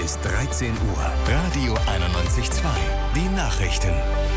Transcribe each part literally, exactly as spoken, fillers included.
ist dreizehn Uhr. Radio einundneunzig Komma zwei. Die Nachrichten.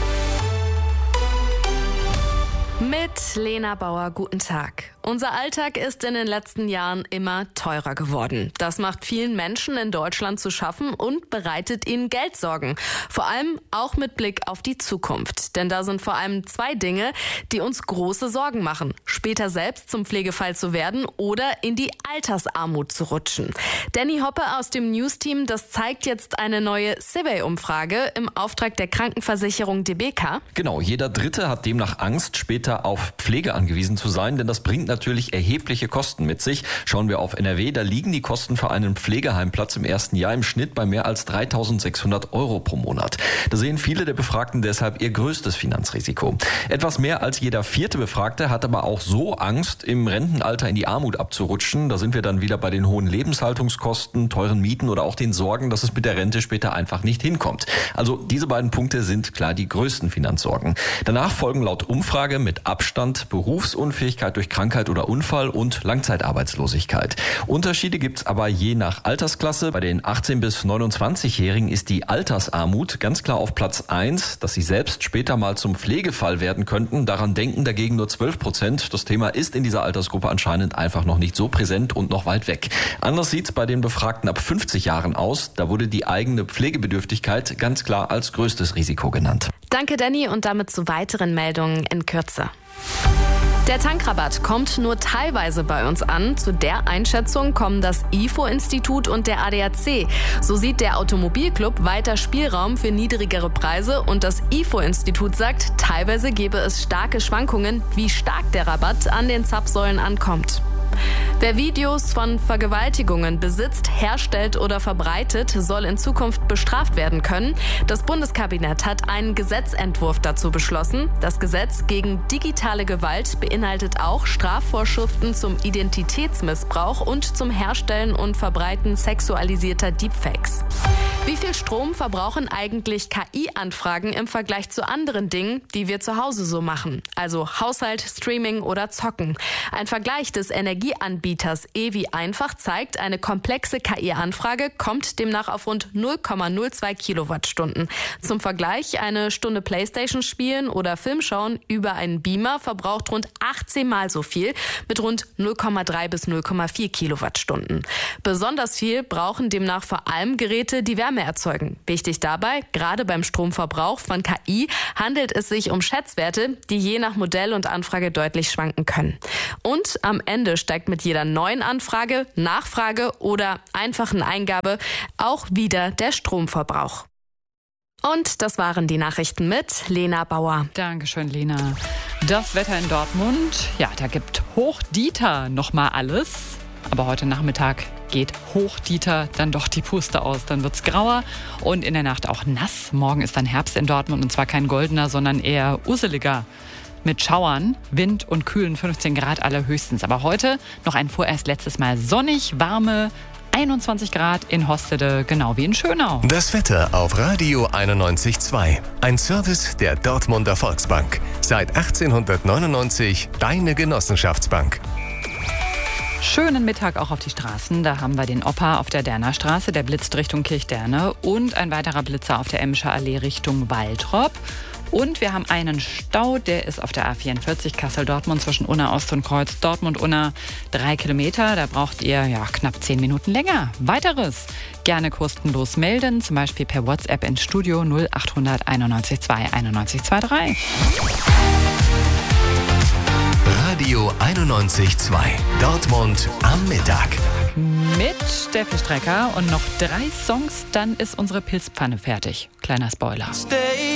Mit Lena Bauer, guten Tag. Unser Alltag ist in den letzten Jahren immer teurer geworden. Das macht vielen Menschen in Deutschland zu schaffen und bereitet ihnen Geldsorgen. Vor allem auch mit Blick auf die Zukunft. Denn da sind vor allem zwei Dinge, die uns große Sorgen machen. Später selbst zum Pflegefall zu werden oder in die Altersarmut zu rutschen. Danny Hoppe aus dem News-Team, das zeigt jetzt eine neue Survey-Umfrage im Auftrag der Krankenversicherung D B K. Genau, jeder Dritte hat demnach Angst, später auf Pflege angewiesen zu sein, denn das bringt natürlich erhebliche Kosten mit sich. Schauen wir auf N R W, da liegen die Kosten für einen Pflegeheimplatz im ersten Jahr im Schnitt bei mehr als dreitausendsechshundert Euro pro Monat. Da sehen viele der Befragten deshalb ihr größtes Finanzrisiko. Etwas mehr als jeder vierte Befragte hat aber auch so Angst, im Rentenalter in die Armut abzurutschen. Da sind wir dann wieder bei den hohen Lebenshaltungskosten, teuren Mieten oder auch den Sorgen, dass es mit der Rente später einfach nicht hinkommt. Also diese beiden Punkte sind klar die größten Finanzsorgen. Danach folgen laut Umfrage mit Abstand Berufsunfähigkeit durch Krankheit oder Unfall und Langzeitarbeitslosigkeit. Unterschiede gibt's aber je nach Altersklasse. Bei den achtzehn- bis neunundzwanzigjährigen ist die Altersarmut ganz klar auf Platz eins, dass sie selbst später mal zum Pflegefall werden könnten. Daran denken dagegen nur zwölf Prozent. Das Thema ist in dieser Altersgruppe anscheinend einfach noch nicht so präsent und noch weit weg. Anders sieht's bei den Befragten ab fünfzig Jahren aus. Da wurde die eigene Pflegebedürftigkeit ganz klar als größtes Risiko genannt. Danke, Danny, und damit zu weiteren Meldungen in Kürze. Der Tankrabatt kommt nur teilweise bei uns an. Zu der Einschätzung kommen das I F O-Institut und der A D A C. So sieht der Automobilclub weiter Spielraum für niedrigere Preise und das I F O-Institut sagt, teilweise gebe es starke Schwankungen, wie stark der Rabatt an den Zapfsäulen ankommt. Wer Videos von Vergewaltigungen besitzt, herstellt oder verbreitet, soll in Zukunft bestraft werden können. Das Bundeskabinett hat einen Gesetzentwurf dazu beschlossen. Das Gesetz gegen digitale Gewalt beinhaltet auch Strafvorschriften zum Identitätsmissbrauch und zum Herstellen und Verbreiten sexualisierter Deepfakes. Wie viel Strom verbrauchen eigentlich K I-Anfragen im Vergleich zu anderen Dingen, die wir zu Hause so machen? Also Haushalt, Streaming oder Zocken. Ein Vergleich des Energieanbieters E W I einfach zeigt, eine komplexe K I-Anfrage kommt demnach auf rund null Komma null zwei Kilowattstunden. Zum Vergleich, eine Stunde Playstation spielen oder Film schauen über einen Beamer verbraucht rund achtzehn Mal so viel mit rund null Komma drei bis null Komma vier Kilowattstunden. Besonders viel brauchen demnach vor allem Geräte, die Wärme erzeugen. Wichtig dabei, gerade beim Stromverbrauch von K I handelt es sich um Schätzwerte, die je nach Modell und Anfrage deutlich schwanken können. Und am Ende steigt mit jeder neuen Anfrage, Nachfrage oder einfachen Eingabe auch wieder der Stromverbrauch. Und das waren die Nachrichten mit Lena Bauer. Dankeschön, Lena. Das Wetter in Dortmund, ja, da gibt Hoch-Dieter nochmal alles. Aber heute Nachmittag geht Hoch-Dieter dann doch die Puste aus. Dann wird's grauer und in der Nacht auch nass. Morgen ist dann Herbst in Dortmund und zwar kein goldener, sondern eher useliger. Mit Schauern, Wind und kühlen fünfzehn Grad allerhöchstens. Aber heute noch ein vorerst letztes Mal sonnig, warme einundzwanzig Grad in Hostede, genau wie in Schönau. Das Wetter auf Radio einundneunzig Komma zwei. Ein Service der Dortmunder Volksbank. Seit achtzehnhundertneunundneunzig deine Genossenschaftsbank. Schönen Mittag auch auf die Straßen. Da haben wir den Opa auf der Derner Straße, der blitzt Richtung Kirchderne und ein weiterer Blitzer auf der Emscher Allee Richtung Waltrop. Und wir haben einen Stau, der ist auf der A vierundvierzig Kassel-Dortmund zwischen Unna Ost und Kreuz Dortmund-Unna. Drei Kilometer, da braucht ihr ja knapp zehn Minuten länger. Weiteres gerne kostenlos melden, zum Beispiel per WhatsApp ins Studio null acht einundneunzig zwei einundneunzig drei. Radio einundneunzig Komma zwei. Dortmund am Mittag. Mit Steffi Strecker und noch drei Songs, dann ist unsere Pilzpfanne fertig. Kleiner Spoiler. Stay